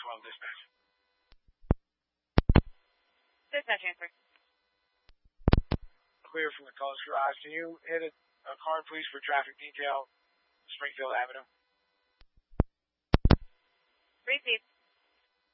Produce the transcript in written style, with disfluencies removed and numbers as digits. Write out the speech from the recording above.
912 dispatch. Dispatch answer. Clear from the Colors Garage. Can you hit a card, please, for traffic detail, Springfield Avenue? Repeat.